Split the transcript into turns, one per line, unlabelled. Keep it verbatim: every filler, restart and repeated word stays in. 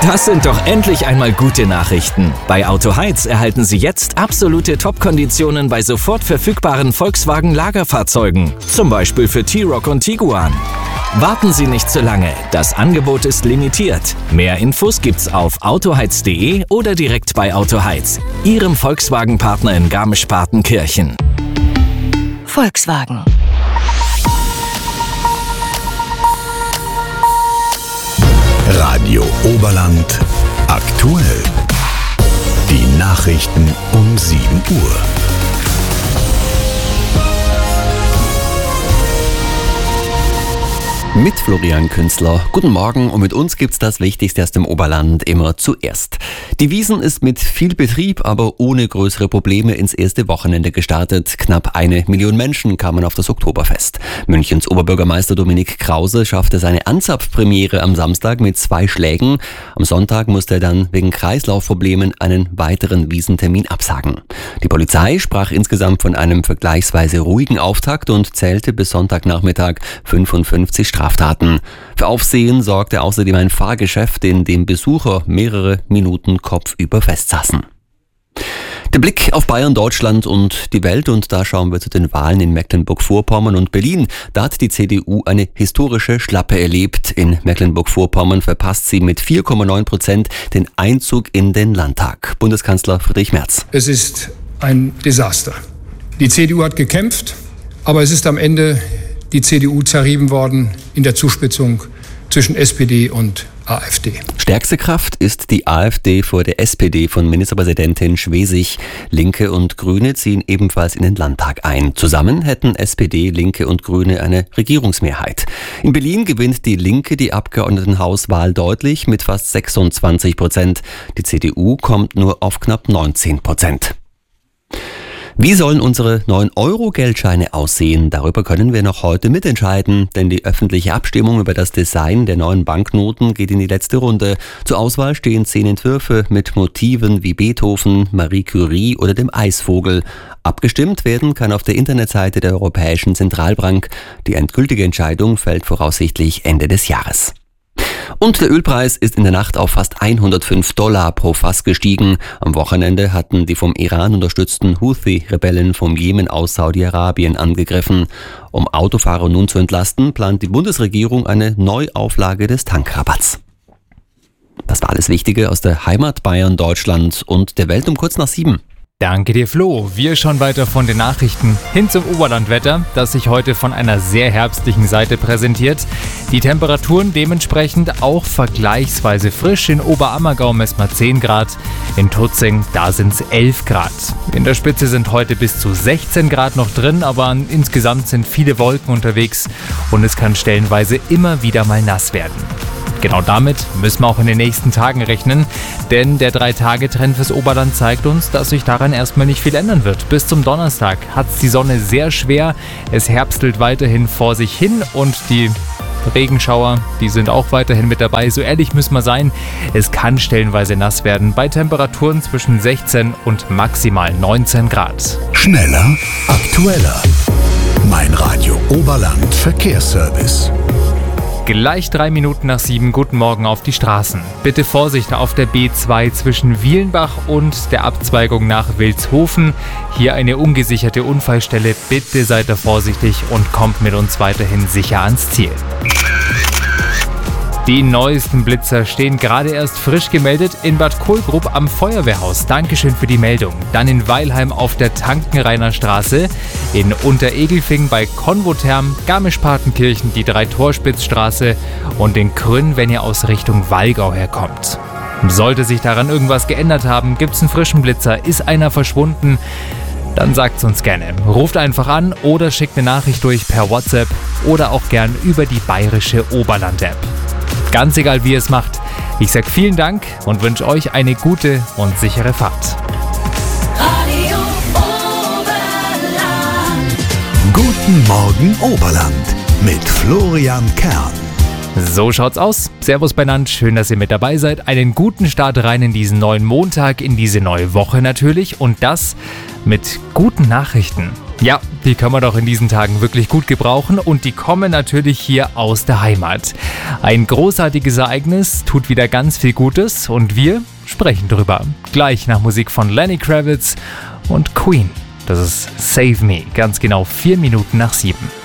Das sind doch endlich einmal gute Nachrichten. Bei Autoheiz erhalten Sie jetzt absolute Top-Konditionen bei sofort verfügbaren Volkswagen-Lagerfahrzeugen. Zum Beispiel für T-Roc und Tiguan. Warten Sie nicht zu lange, das Angebot ist limitiert. Mehr Infos gibt's auf autoheiz punkt de oder direkt bei Autoheiz, Ihrem Volkswagen-Partner in Garmisch-Partenkirchen.
Volkswagen.
Radio Oberland aktuell. Die Nachrichten um sieben Uhr.
Mit Florian Künstler. Guten Morgen und mit uns gibt's das Wichtigste aus dem Oberland immer zuerst. Die Wiesn ist mit viel Betrieb, aber ohne größere Probleme ins erste Wochenende gestartet. Knapp eine Million Menschen kamen auf das Oktoberfest. Münchens Oberbürgermeister Dominik Krause schaffte seine Anzapfpremiere am Samstag mit zwei Schlägen. Am Sonntag musste er dann wegen Kreislaufproblemen einen weiteren Wiesentermin absagen. Die Polizei sprach insgesamt von einem vergleichsweise ruhigen Auftakt und zählte bis Sonntagnachmittag fünfundfünfzig Straftaten. Straftaten. Für Aufsehen sorgte außerdem ein Fahrgeschäft, in dem Besucher mehrere Minuten kopfüber festsaßen. Der Blick auf Bayern, Deutschland und die Welt, und da schauen wir zu den Wahlen in Mecklenburg-Vorpommern und Berlin. Da hat die C D U eine historische Schlappe erlebt. In Mecklenburg-Vorpommern verpasst sie mit vier Komma neun Prozent den Einzug in den Landtag. Bundeskanzler Friedrich Merz.
Es ist ein Desaster. Die C D U hat gekämpft, aber es ist am Ende die C D U zerrieben worden in der Zuspitzung zwischen S P D und AfD.
Stärkste Kraft ist die AfD vor der S P D von Ministerpräsidentin Schwesig. Linke und Grüne ziehen ebenfalls in den Landtag ein. Zusammen hätten S P D, Linke und Grüne eine Regierungsmehrheit. In Berlin gewinnt die Linke die Abgeordnetenhauswahl deutlich mit fast sechsundzwanzig Prozent. Die C D U kommt nur auf knapp neunzehn Prozent. Wie sollen unsere neun Euro Geldscheine aussehen? Darüber können wir noch heute mitentscheiden, denn die öffentliche Abstimmung über das Design der neuen Banknoten geht in die letzte Runde. Zur Auswahl stehen zehn Entwürfe mit Motiven wie Beethoven, Marie Curie oder dem Eisvogel. Abgestimmt werden kann auf der Internetseite der Europäischen Zentralbank. Die endgültige Entscheidung fällt voraussichtlich Ende des Jahres. Und der Ölpreis ist in der Nacht auf fast hundertfünf Dollar pro Fass gestiegen. Am Wochenende hatten die vom Iran unterstützten Houthi-Rebellen vom Jemen aus Saudi-Arabien angegriffen. Um Autofahrer nun zu entlasten, plant die Bundesregierung eine Neuauflage des Tankrabatts. Das war alles Wichtige aus der Heimat Bayern, Deutschland und der Welt um kurz nach sieben.
Danke dir, Flo. Wir schauen weiter von den Nachrichten hin zum Oberlandwetter, das sich heute von einer sehr herbstlichen Seite präsentiert. Die Temperaturen dementsprechend auch vergleichsweise frisch. In Oberammergau messen wir zehn Grad, in Tutzing, da sind es elf Grad. In der Spitze sind heute bis zu sechzehn Grad noch drin, aber insgesamt sind viele Wolken unterwegs und es kann stellenweise immer wieder mal nass werden. Genau damit müssen wir auch in den nächsten Tagen rechnen, denn der drei Tage Trend fürs Oberland zeigt uns, dass sich daran erstmal nicht viel ändern wird. Bis zum Donnerstag hat es die Sonne sehr schwer, es herbstelt weiterhin vor sich hin und die Regenschauer, die sind auch weiterhin mit dabei. So ehrlich müssen wir sein, es kann stellenweise nass werden bei Temperaturen zwischen sechzehn und maximal neunzehn Grad.
Schneller, aktueller. Mein Radio Oberland Verkehrsservice.
Gleich drei Minuten nach sieben, guten Morgen auf die Straßen. Bitte Vorsicht auf der B zwei zwischen Wielenbach und der Abzweigung nach Wilshofen. Hier eine ungesicherte Unfallstelle. Bitte seid da vorsichtig und kommt mit uns weiterhin sicher ans Ziel. Die neuesten Blitzer stehen gerade erst frisch gemeldet in Bad Kohlgrub am Feuerwehrhaus. Dankeschön für die Meldung. Dann in Weilheim auf der Tankenrainer Straße, in Unteregelfing bei Konvotherm, Garmisch-Partenkirchen die Drei-Torspitz-Straße und in Krünn, wenn ihr aus Richtung Wallgau herkommt. Sollte sich daran irgendwas geändert haben, gibt's einen frischen Blitzer, ist einer verschwunden, dann sagt's uns gerne. Ruft einfach an oder schickt eine Nachricht durch per WhatsApp oder auch gern über die bayerische Oberland-App. Ganz egal, wie ihr es macht. Ich sage vielen Dank und wünsche euch eine gute und sichere Fahrt.
Radio Oberland.
Guten Morgen Oberland mit Florian Kern.
So schaut's aus. Servus beieinander, schön, dass ihr mit dabei seid. Einen guten Start rein in diesen neuen Montag, in diese neue Woche natürlich und das mit guten Nachrichten. Ja, die kann man doch in diesen Tagen wirklich gut gebrauchen und die kommen natürlich hier aus der Heimat. Ein großartiges Ereignis, tut wieder ganz viel Gutes und wir sprechen drüber. Gleich nach Musik von Lenny Kravitz und Queen. Das ist Save Me, ganz genau vier Minuten nach sieben.